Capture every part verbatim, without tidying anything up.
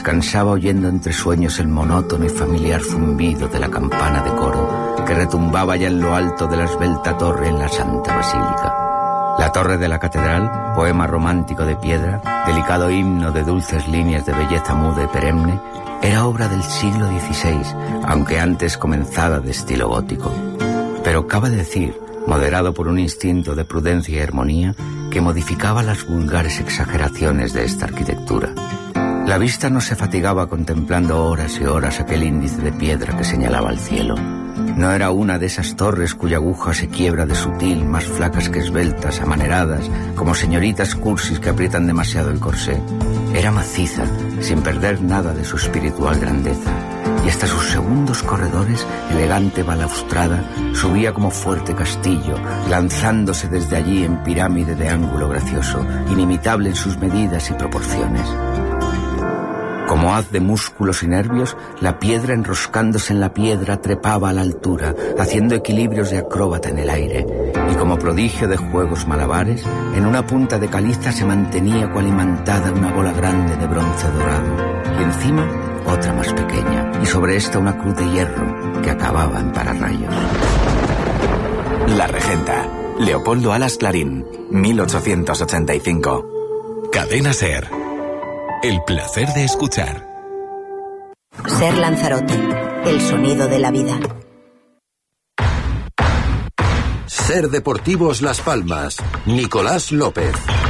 descansaba oyendo entre sueños el monótono y familiar zumbido de la campana de coro que retumbaba ya en lo alto de la esbelta torre en la Santa Basílica. La torre de la catedral, poema romántico de piedra, delicado himno de dulces líneas de belleza muda y perenne, era obra del siglo dieciséis, aunque antes comenzada de estilo gótico. Pero cabe decir, moderado por un instinto de prudencia y armonía, que modificaba las vulgares exageraciones de esta arquitectura. La vista no se fatigaba contemplando horas y horas aquel índice de piedra que señalaba al cielo. No era una de esas torres cuya aguja se quiebra de sutil, más flacas que esbeltas, amaneradas, como señoritas cursis que aprietan demasiado el corsé. Era maciza, sin perder nada de su espiritual grandeza, y hasta sus segundos corredores, elegante balaustrada, subía como fuerte castillo, lanzándose desde allí en pirámide de ángulo gracioso, inimitable en sus medidas y proporciones. Como haz de músculos y nervios, la piedra enroscándose en la piedra trepaba a la altura, haciendo equilibrios de acróbata en el aire, y como prodigio de juegos malabares, en una punta de caliza se mantenía cual imantada una bola grande de bronce dorado, y encima otra más pequeña, y sobre esta una cruz de hierro que acababa en pararrayos. La Regenta, Leopoldo Alas Clarín, mil ochocientos ochenta y cinco. Cadena SER. El placer de escuchar. SER Lanzarote, el sonido de la vida. SER Deportivos Las Palmas, Nicolás López.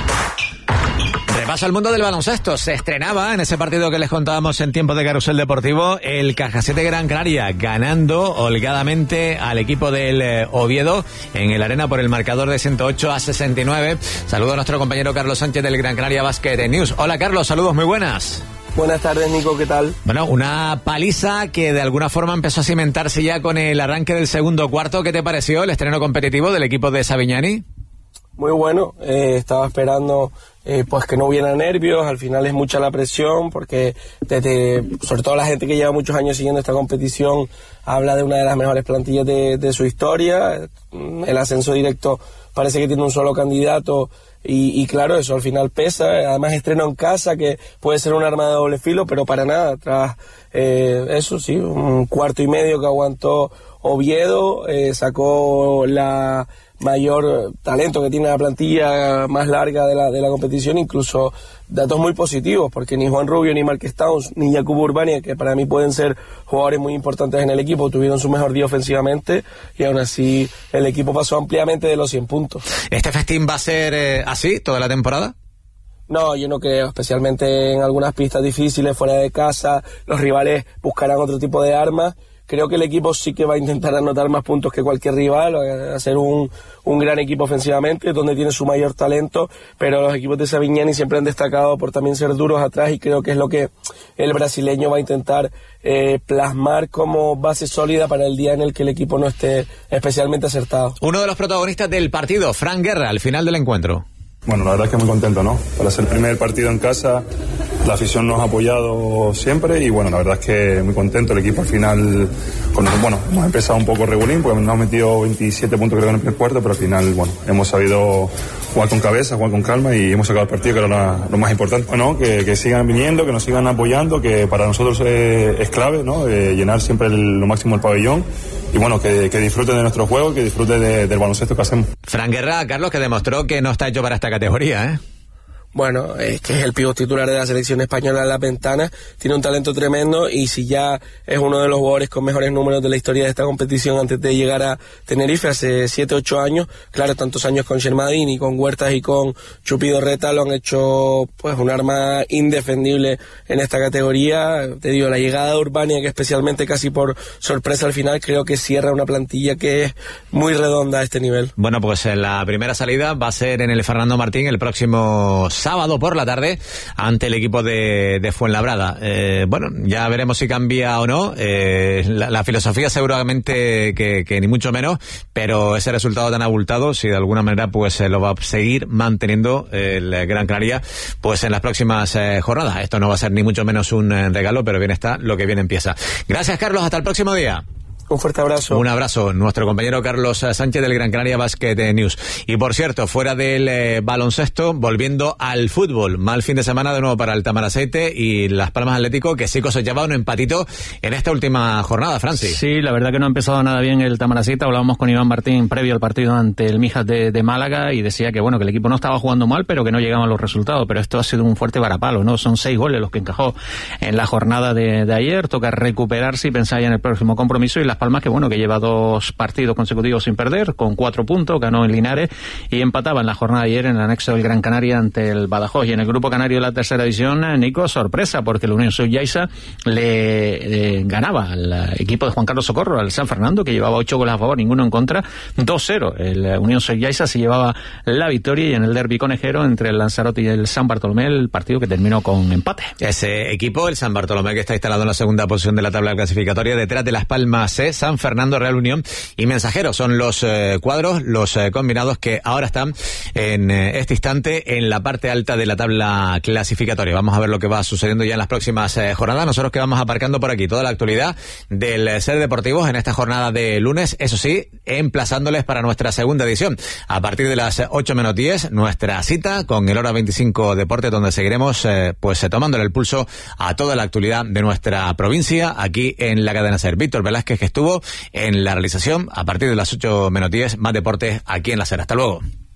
Repaso al mundo del baloncesto. Se estrenaba en ese partido que les contábamos en tiempo de Carrusel Deportivo el Cajasete Gran Canaria, ganando holgadamente al equipo del eh, Oviedo en el Arena por el marcador de ciento ocho a sesenta y nueve. Saludo a nuestro compañero Carlos Sánchez del Gran Canaria Basket News. Hola Carlos, saludos, muy buenas. Buenas tardes, Nico, ¿qué tal? Bueno, una paliza que de alguna forma empezó a cimentarse ya con el arranque del segundo cuarto. ¿Qué te pareció el estreno competitivo del equipo de Savignani? Muy bueno, eh, estaba esperando eh, pues que no hubiera nervios. Al final es mucha la presión porque desde, sobre todo la gente que lleva muchos años siguiendo esta competición habla de una de las mejores plantillas de, de su historia. El ascenso directo parece que tiene un solo candidato y, y claro, eso al final pesa. Además estreno en casa, que puede ser un arma de doble filo, pero para nada, tras eh, eso sí, un cuarto y medio que aguantó Oviedo, eh, sacó la mayor talento que tiene la plantilla más larga de la, de la competición, incluso datos muy positivos, porque ni Juan Rubio, ni Marques Towns, ni Jacobo Urbania, que para mí pueden ser jugadores muy importantes en el equipo, tuvieron su mejor día ofensivamente, y aún así el equipo pasó ampliamente de los cien puntos. ¿Este festín va a ser eh, así toda la temporada? No, yo no creo, especialmente en algunas pistas difíciles, fuera de casa, los rivales buscarán otro tipo de armas. Creo que el equipo sí que va a intentar anotar más puntos que cualquier rival, hacer un, un gran equipo ofensivamente, donde tiene su mayor talento, pero los equipos de Savignani siempre han destacado por también ser duros atrás, y creo que es lo que el brasileño va a intentar eh, plasmar como base sólida para el día en el que el equipo no esté especialmente acertado. Uno de los protagonistas del partido, Fran Guerra, al final del encuentro. Bueno, la verdad es que muy contento, ¿no? Para ser el primer partido en casa, la afición nos ha apoyado siempre y bueno, la verdad es que muy contento. El equipo al final, con, bueno, hemos empezado un poco regulín porque nos hemos metido veintisiete puntos creo en el primer cuarto, pero al final, bueno, hemos sabido jugar con cabeza, jugar con calma y hemos sacado el partido, que era la, lo más importante. Bueno, que, que sigan viniendo, que nos sigan apoyando, que para nosotros es, es clave, ¿no? Eh, llenar siempre el, lo máximo el pabellón. Y bueno, que, que disfruten de nuestro juego, que disfruten de, del baloncesto que hacemos. Fran Guerra, Carlos, que demostró que no está hecho para esta categoría, ¿eh? Bueno, es que es el pívot titular de la selección española en La Ventana, tiene un talento tremendo y si ya es uno de los jugadores con mejores números de la historia de esta competición antes de llegar a Tenerife hace siete ocho años, claro, tantos años con Shermadini, con Huertas y con Chupido Reta lo han hecho pues un arma indefendible en esta categoría. Te digo, la llegada de Urbania, que especialmente casi por sorpresa al final, creo que cierra una plantilla que es muy redonda a este nivel. Bueno, pues la primera salida va a ser en el Fernando Martín el próximo sábado por la tarde ante el equipo de, de Fuenlabrada. Eh, bueno, ya veremos si cambia o no. Eh, la, la filosofía seguramente que, que ni mucho menos, pero ese resultado tan abultado, si de alguna manera pues eh, lo va a seguir manteniendo el Gran Canaria pues en las próximas eh, jornadas. Esto no va a ser ni mucho menos un eh, regalo, pero bien está, lo que bien empieza. Gracias, Carlos, hasta el próximo día. Un fuerte abrazo. Un abrazo, nuestro compañero Carlos Sánchez del Gran Canaria Basket News. Y por cierto, fuera del eh, baloncesto, volviendo al fútbol. Mal fin de semana de nuevo para el Tamaraceite y Las Palmas Atlético, que sí cosechaba un empatito en esta última jornada, Francis. Sí, la verdad que no ha empezado nada bien el Tamaraceite. Hablábamos con Iván Martín previo al partido ante el Mijas de, de Málaga y decía que bueno, que el equipo no estaba jugando mal, pero que no llegaban los resultados. Pero esto ha sido un fuerte varapalo, ¿no? Son seis goles los que encajó en la jornada de, de ayer. Toca recuperarse y pensar ya en el próximo compromiso. Y Las Palmas, que bueno, que lleva dos partidos consecutivos sin perder, con cuatro puntos, ganó en Linares y empataba en la jornada de ayer en el anexo del Gran Canaria ante el Badajoz. Y en el grupo canario de la tercera división, Nico, sorpresa, porque el Unión Subyaiza le eh, ganaba al equipo de Juan Carlos Socorro, al San Fernando, que llevaba ocho goles a favor, ninguno en contra, dos cero. El Unión Subyaiza se llevaba la victoria, y en el derbi conejero entre el Lanzarote y el San Bartolomé, el partido que terminó con empate. Ese equipo, el San Bartolomé, que está instalado en la segunda posición de la tabla clasificatoria, detrás de Las Palmas C, San Fernando, Real Unión y Mensajero. Son los eh, cuadros, los eh, combinados que ahora están en eh, este instante en la parte alta de la tabla clasificatoria. Vamos a ver lo que va sucediendo ya en las próximas eh, jornadas. Nosotros que vamos aparcando por aquí toda la actualidad del eh, Ser Deportivos en esta jornada de lunes, eso sí, emplazándoles para nuestra segunda edición. A partir de las ocho menos diez, nuestra cita con el Hora veinticinco Deportes, donde seguiremos eh, pues eh, tomándole el pulso a toda la actualidad de nuestra provincia aquí en la cadena Ser. Víctor Velázquez, que estuvo en la realización. A partir de las ocho menos diez, más deportes aquí en la Ser. Hasta luego.